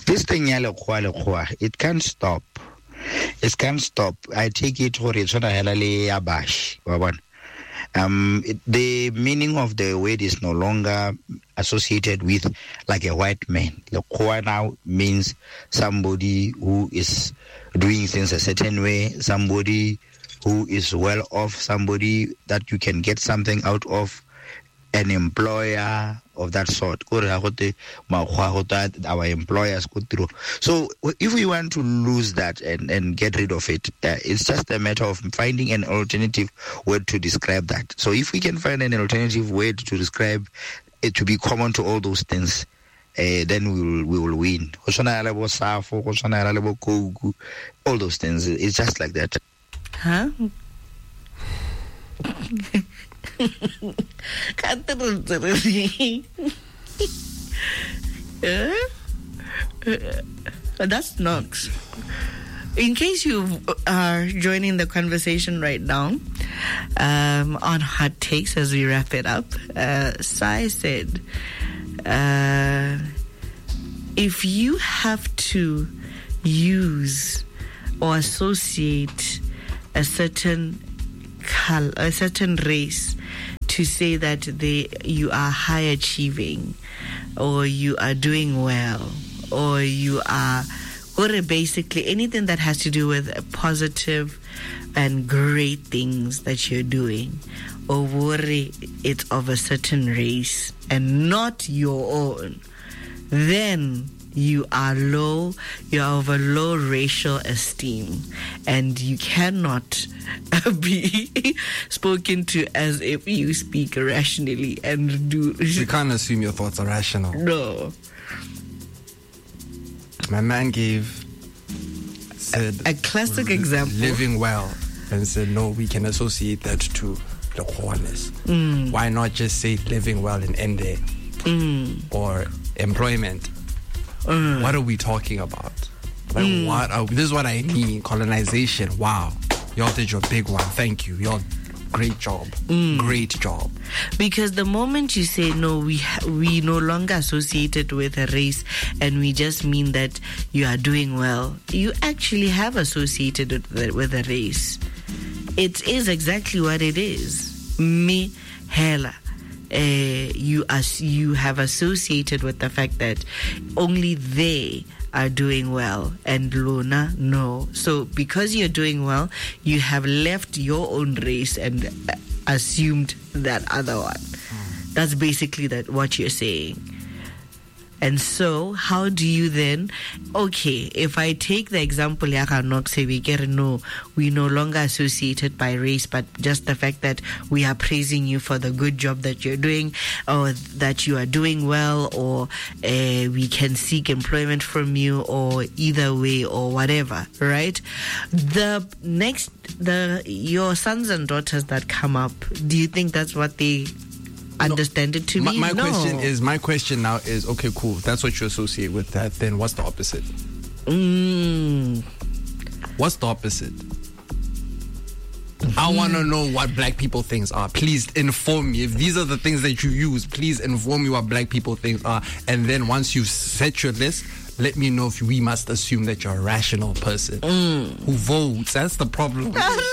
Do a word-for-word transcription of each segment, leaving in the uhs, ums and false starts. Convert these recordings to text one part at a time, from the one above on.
This thing, it can't stop. It can't stop. I take it for it's not a Um, it, the meaning of the word is no longer associated with like a white man. Lekgowa now means somebody who is doing things a certain way, somebody who is well off, somebody that you can get something out of, an employer of that sort. Our employers go through. So if we want to lose that and, and get rid of it, uh, it's just a matter of finding an alternative word to describe that. So if we can find an alternative word to describe it to be common to all those things, uh, then we will we will win. All those things. It's just like that. Huh? Yeah? Uh, that's Knox. In case you are joining the conversation right now, um, on Hot Takes as we wrap it up, uh, Sai said, uh, if you have to use or associate a certain color, a certain race to say that they you are high achieving or you are doing well or you are, or basically anything that has to do with positive and great things that you're doing, or worry it's of a certain race and not your own, then you are low, you are of a low racial esteem, and you cannot be spoken to as if you speak rationally and do. You can't assume your thoughts are rational. No. My man gave, said, a, a classic example. Living well, and said, no, we can associate that to the wholeness. Mm. Why not just say living well and end there? Mm. Or employment? Mm. What are we talking about? Like, mm. what are, this is what I mean. Colonization. Wow. Y'all did your big one. Thank you. Y'all, great job. Mm. Great job. Because the moment you say, no, we ha- we no longer associate it with a race and we just mean that you are doing well, you actually have associated it with, with a race. It is exactly what it is. Me, hella. Uh, you as you have associated with the fact that only they are doing well and Luna no. So because you're doing well, you have left your own race and assumed that other one. Mm. That's basically that what you're saying. And so, how do you then, okay, if I take the example, no, we no longer associate it by race, but just the fact that we are praising you for the good job that you're doing, or that you are doing well, or uh, we can seek employment from you, or either way, or whatever, right? The next, the your sons and daughters that come up, do you think that's what they understand it to my, be? My no. question is, my question now is, okay, cool. That's what you associate with that. Then what's the opposite? Mm. What's the opposite? I want to know what black people things are. Please inform me. If these are the things that you use, please inform me what black people things are. And then once you've set your list, let me know if we must assume that you're a rational person mm. who votes. That's the problem.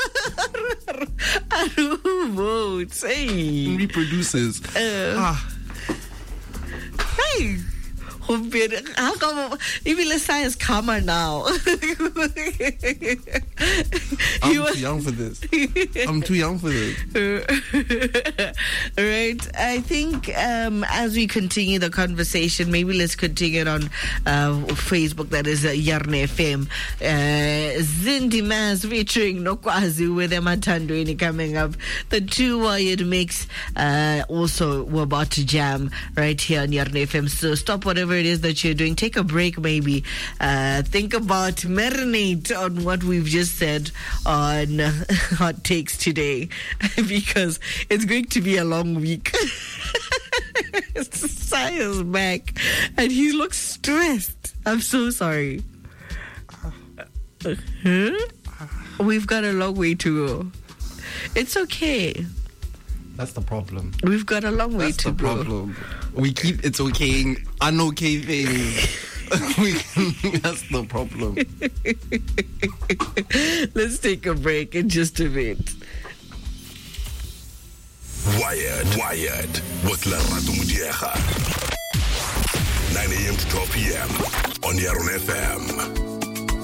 Who votes? Hey. Reproduces. Uh, ah. Hey. How come even Lesai is calmer now? I'm too young for this. I'm too young for this. Right. I think um, as we continue the conversation, maybe let's continue it on uh, Facebook. That is uh, Yarne F M. Uh, Zindi Mas featuring Nokwazi with Ematandweni coming up. The two Wired Mix uh, also we're about to jam right here on Yarne F M. So stop whatever it is that you're doing, take a break maybe, uh, think about, marinate on what we've just said on Hot Takes today, because it's going to be a long week. Sai is back and he looks stressed. I'm so sorry. Uh-huh. We've got a long way to go. It's okay. That's the problem. We've got a long way That's to the go. problem. We keep it's okay, unokay things. we can, that's the problem. Let's take a break in just a bit. Wired, Wired with Lerato Mudiega. nine a.m. to twelve p.m. on Yaron F M.